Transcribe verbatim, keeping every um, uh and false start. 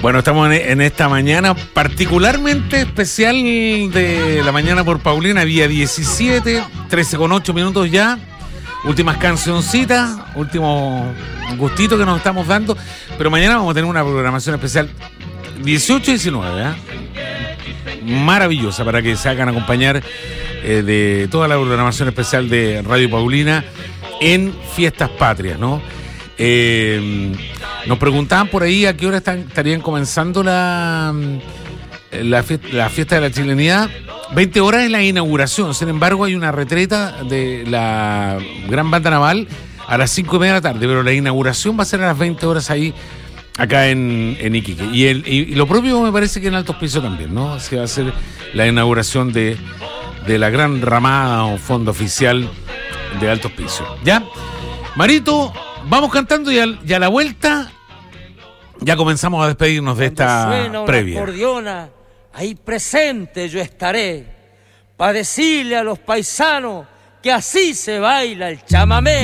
Bueno, estamos en, en esta mañana particularmente especial de la mañana por Paulina, día diecisiete, trece con ocho minutos ya. Últimas cancioncitas, último gustito que nos estamos dando. Pero mañana vamos a tener una programación especial dieciocho y diecinueve, ¿eh? Maravillosa para que se hagan acompañar eh, de toda la programación especial de Radio Paulina en Fiestas Patrias, ¿no? Eh, nos preguntaban por ahí a qué hora están, estarían comenzando la, la, fiesta, la fiesta de la chilenidad. veinte horas es la inauguración, sin embargo hay una retreta de la Gran Banda Naval a las cinco y media de la tarde, pero la inauguración va a ser a las veinte horas ahí, acá en, en Iquique. Y, el, y, y lo propio me parece que en Altos Pisos también, ¿no? Se va a hacer la inauguración de, de la gran ramada o fondo oficial de Altos Pisos. ¿Ya? Marito, vamos cantando y a, y a la vuelta ya comenzamos a despedirnos de esta suena previa. Una acordeona, ahí presente yo estaré para decirle a los paisanos que así se baila el chamamé.